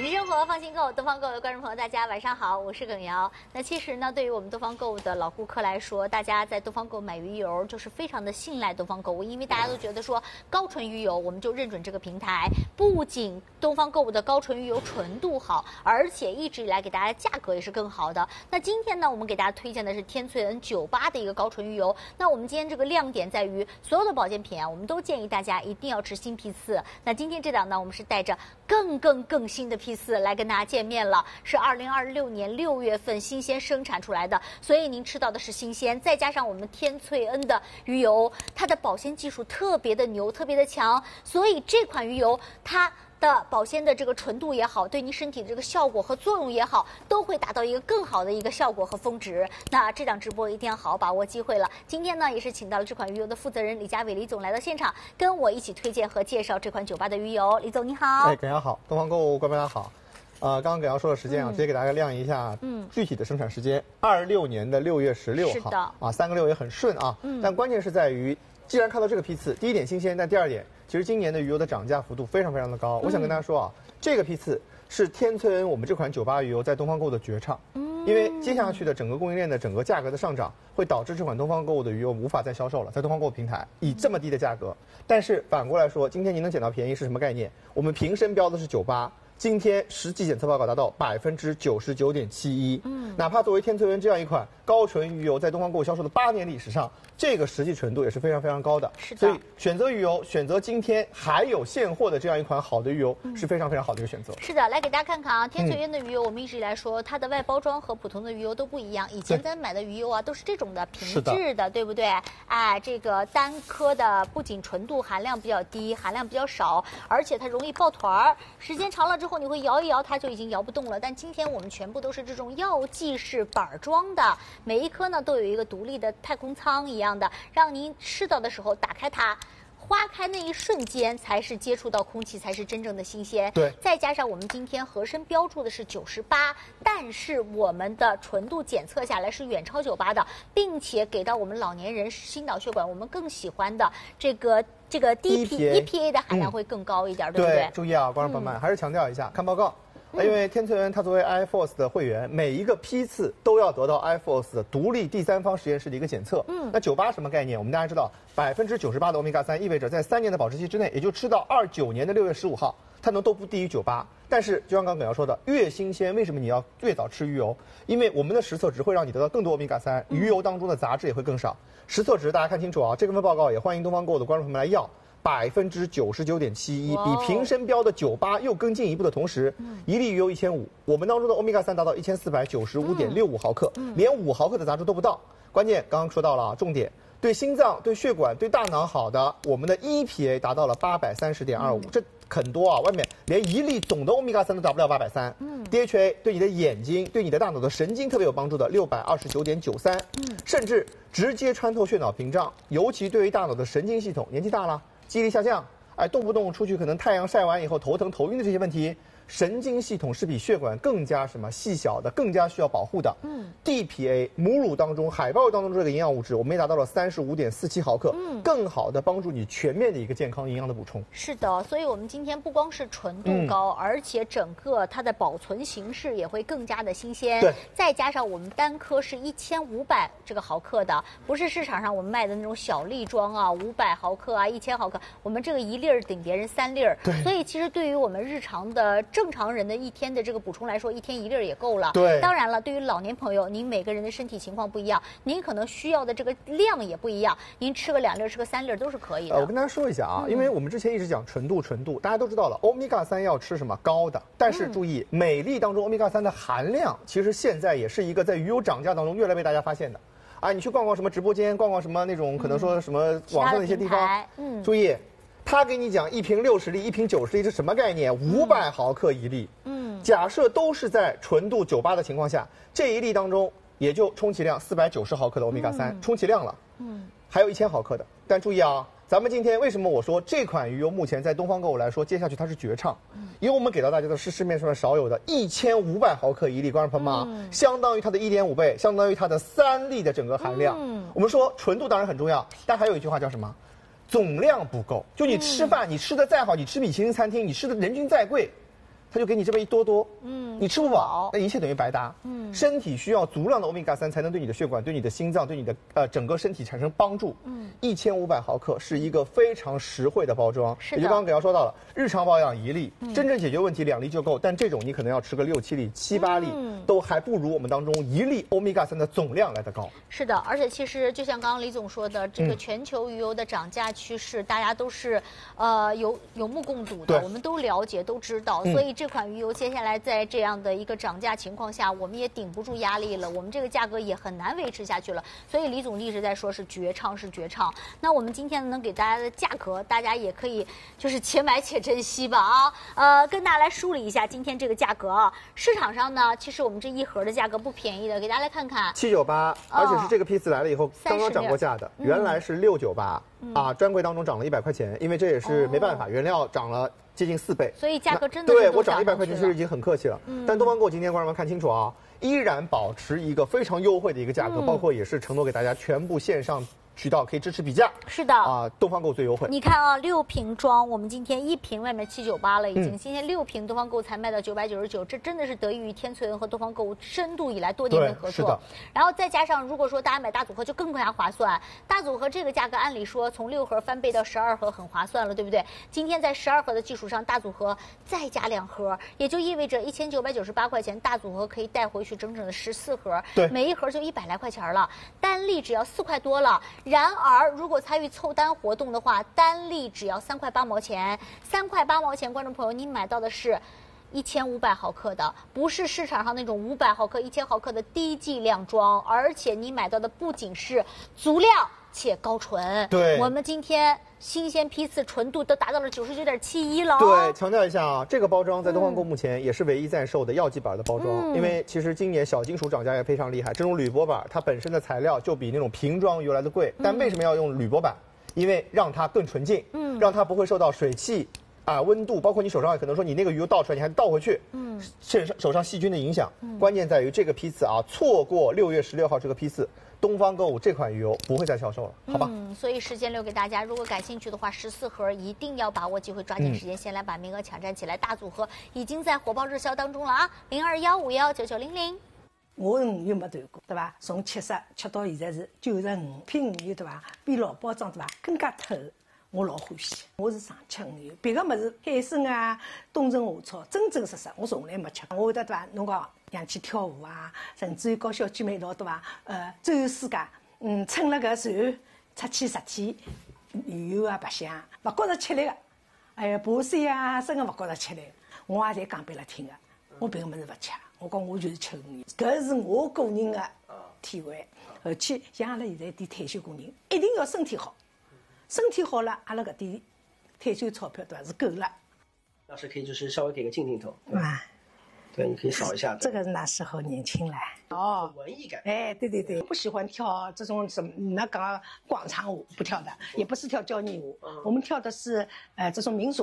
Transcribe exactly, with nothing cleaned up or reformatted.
理生活放心购，东方购的观众朋友，大家晚上好，我是耿瑶。那其实呢，对于我们东方购物的老顾客来说，大家在东方购买鱼油就是非常的信赖东方购物，因为大家都觉得说高纯鱼油，我们就认准这个平台。不仅东方购物的高纯鱼油纯度好，而且一直以来给大家价格也是更好的。那今天呢，我们给大家推荐的是天萃 N 九十八的一个高纯鱼油。那我们今天这个亮点在于，所有的保健品啊，我们都建议大家一定要吃新批次。那今天这档呢，我们是带着更更更新的批次来跟大家见面了，是二零二六年六月份新鲜生产出来的，所以您吃到的是新鲜，再加上我们天萃 N 的鱼油，它的保鲜技术特别的牛，特别的强，所以这款鱼油它的保鲜的这个纯度也好，对您身体的这个效果和作用也好，都会达到一个更好的一个效果和峰值。那这档直播一定要好好把握机会了。今天呢，也是请到了这款鱼油的负责人李家伟李总来到现场，跟我一起推荐和介绍这款九八的鱼油。李总你好。 哎，耿瑶好，东方购物观众大家好。呃，刚刚耿瑶说的时间啊， 嗯、 直接给大家亮一下，嗯，具体的生产时间，二六年的六月十六号。 是的。 啊，三个六也很顺啊。嗯。但关键是在于，既然看到这个批次，第一点新鲜，但第二点，其实今年的鱼油的涨价幅度非常非常的高。嗯、我想跟大家说啊，这个批次是天萃 N 我们这款九八鱼油在东方购物的绝唱。嗯。因为接下去的整个供应链的整个价格的上涨，会导致这款东方购物的鱼油无法再销售了，在东方购物平台以这么低的价格。但是反过来说，今天您能捡到便宜是什么概念？我们瓶身标的是九八。今天实际检测报告达到百分之九十九点七一，嗯，哪怕作为天萃 N 这样一款高纯鱼油，在东方购物销售的八年历史上，这个实际纯度也是非常非常高的。 是的。 所以选择鱼油，选择今天还有现货的这样一款好的鱼油，嗯、是非常非常好的一个选择。 是的，来给大家看看啊，天萃 N 的鱼油，我们一直以来说它的外包装和普通的鱼油都不一样。以前咱买的鱼油啊，都是这种的平质的，对不对？哎，这个单颗的不仅纯度含量比较低，含量比较少，而且它容易抱团儿，时间长了之后你会摇一摇。它就已经摇不动了，但今天我们全部都是这种药剂式板装的，每一颗呢都有一个独立的太空舱一样的，让您吃到的时候打开它。花开那一瞬间才是接触到空气，才是真正的新鲜。 对， 再加上我们今天盒身标注的是九十八，但是我们的纯度检测下来是远超九八的，并且给到我们老年人心脑血管我们更喜欢的这个这个 D P E P A 的含量会更高一点，嗯、对不对？ 对，注意啊，观众朋友们，嗯、还是强调一下，看报告。因为天萃 N 它作为 I F O S 的会员，每一个批次都要得到 I F O S 的独立第三方实验室的一个检测。嗯，那九八什么概念？我们大家知道，百分之九十八的欧米伽三意味着在三年的保质期之内，也就吃到二九年的六月十五号，它能都不低于九八。但是就像刚刚耿瑶说的，越新鲜，为什么你要越早吃鱼油？因为我们的实测值会让你得到更多欧米伽三，鱼油当中的杂质也会更少。实测值大家看清楚啊，这份报告也欢迎东方购物的观众朋友们来要。百分之九十九点七一，比瓶身标的九八又更进一步的同时，嗯、一粒鱼油一千五，我们当中的欧米伽三达到一千四百九十五点六五毫克，嗯、连五毫克的杂质都不到。关键刚刚说到了啊，重点对心脏、对血管、对大脑好的，我们的 E P A 达到了八百三十点二五，这很多啊，外面连一粒总的欧米伽三都达不了八百三。嗯 ，D H A 对你的眼睛、对你的大脑的神经特别有帮助的六百二十九点九三，嗯，甚至直接穿透血脑屏障，尤其对于大脑的神经系统，年纪大了。记忆力下降，哎，动不动出去可能太阳晒完以后头疼头晕的这些问题，神经系统是比血管更加什么细小的，更加需要保护的。嗯 ，D P A 母乳当中、海豹当中这个营养物质，我们也达到了三十五点四七毫克，嗯，更好的帮助你全面的一个健康营养的补充。 是的，所以我们今天不光是纯度高，嗯、而且整个它的保存形式也会更加的新鲜。 对， 再加上我们单颗是一千五百这个毫克的，不是市场上我们卖的那种小粒装啊，五百毫克啊，一千毫克，我们这个一粒儿顶别人三粒儿。 对， 所以其实对于我们日常的正常人的一天的这个补充来说，一天一粒儿也够了。 对， 当然了，对于老年朋友，您每个人的身体情况不一样，您可能需要的这个量也不一样，您吃个两粒儿，吃个三粒儿都是可以的。 呃，我跟大家说一下啊，嗯、因为我们之前一直讲纯度，纯度，大家都知道了，欧米伽三要吃什么高的，但是注意，嗯、每粒当中欧米伽三的含量，其实现在也是一个在鱼油涨价当中越来越被大家发现的。啊，你去逛逛什么直播间，逛逛什么那种可能说什么网上的一些地方，嗯，注意。他给你讲一瓶六十粒，一瓶九十粒是什么概念？五百毫克一粒。嗯，假设都是在纯度九八的情况下，这一粒当中也就充其量四百九十毫克的欧米伽三，充其量了。嗯，还有一千毫克的。但注意啊，咱们今天为什么我说这款鱼油目前在东方购物来说，接下去它是绝唱？因为我们给到大家的是市面上少有的一千五百毫克一粒，观众朋友们啊，嗯、相当于它的一点五倍，相当于它的三粒的整个含量。嗯，我们说纯度当然很重要，但还有一句话叫什么？总量不够，就你吃饭，嗯、你吃的再好，你吃米其林餐厅，你吃的人均再贵， 它就给你这么一多多， 嗯， 你吃不饱，那一切等于白搭。 嗯， 身体需要足量的欧米伽三才能对你的血管、对你的心脏、对你的呃整个身体产生帮助。嗯，一千五百毫克是一个非常实惠的包装。 是的， 也就刚刚给要说到了，日常保养一粒，嗯、真正解决问题两粒就够。但这种你可能要吃个六七粒、七八粒，嗯、都还不如我们当中一粒欧米伽三的总量来得高。 是的，而且其实就像刚刚李总说的，这个全球鱼油的涨价趋势，嗯、大家都是呃有有目共睹的，我们都了解、都知道，嗯、所以这款鱼油接下来在这样的一个涨价情况下，我们也顶不住压力了，我们这个价格也很难维持下去了。所以李总一直在说是绝唱，是绝唱。那我们今天能给大家的价格，大家也可以就是且买且珍惜吧啊！呃，跟大家来梳理一下今天这个价格啊。市场上呢，其实我们这一盒的价格不便宜的，给大家来看看， 七九八，而且是这个批次来了以后刚刚涨过价的，原来是六九八啊，专柜当中涨了一百块钱，因为这也是没办法，原料涨了接近四倍， 所以价格真的是对我涨一百块钱其实已经很客气了。嗯、但东方购今天观众们看清楚啊，依然保持一个非常优惠的一个价格，嗯、包括也是承诺给大家全部线上渠道可以支持比价。 是的啊，东方购最优惠。 你看啊，六瓶装，我们今天一瓶外面七九八了，已经，嗯、今天六瓶东方购才卖到九百九十九，这真的是得益于天萃文和东方购深度以来多年的合作。 是的。 然后再加上，如果说大家买大组合就更加划算，大组合这个价格按理说从六盒翻倍到十二盒很划算了，对不对？今天在十二盒的基础上，大组合再加两盒，也就意味着一千九百九十八块钱，大组合可以带回去整整的十四盒， 对， 每一盒就一百来块钱了，单粒只要四块多了。然而，如果参与凑单活动的话，单粒只要三块八毛钱，三块八毛钱，观众朋友，你买到的是一千五百毫克的，不是市场上那种五百毫克、一千毫克的低剂量装，而且你买到的不仅是足量且高纯。 对， 我们今天新鲜批次纯度都达到了九十九点七一了。 对，强调一下啊，这个包装在东方购目前也是唯一在售的药剂板的包装，嗯、因为其实今年小金属涨价也非常厉害，这种铝箔板它本身的材料就比那种瓶装油来的贵，但为什么要用铝箔板？因为让它更纯净，嗯，让它不会受到水汽啊、温度，包括你手上可能说你那个鱼油倒出来，你还倒回去，嗯，手上手上细菌的影响。嗯、关键在于这个批次啊，错过六月十六号这个批次，东方购物这款鱼油不会再销售了，好吧？ 嗯，所以时间留给大家，如果感兴趣的话，十四盒一定要把握机会，抓紧时间，先来把名额抢占起来。大组合已经在火爆热销当中了啊，零二幺五幺九九零零。 我鱼油没断过，对吧？从七十吃到现在是九十五，品鱼油对吧？比老包装对吧更加透，我老欢喜。我是常吃鱼油，别个么子海参啊、冬虫夏草，真真实实我从来没吃。我会得对吧？侬讲想去跳舞啊，甚至于跟小姐妹一道对吧？呃，周游世界，嗯，乘了搿船出去十天，旅游啊白相，勿觉着吃力个。哎呀，爬山啊，真个勿觉着吃力。我也侪讲拨伊拉听个，我别个么子勿吃。我讲我就是吃鱼油，搿是我个人的体会。而且像阿拉现在点退休工人，一定要身体好，身体好了，阿拉搿点退休钞票对吧是够了。 老师可以就是稍微给个近镜头，对吧？对，你可以扫一下。 这个是那时候年轻了。哦， 文艺感。 哎，对对对，不喜欢跳这种什么，那讲广场舞不跳的，也不是跳交谊舞，我们跳的是呃这种民俗。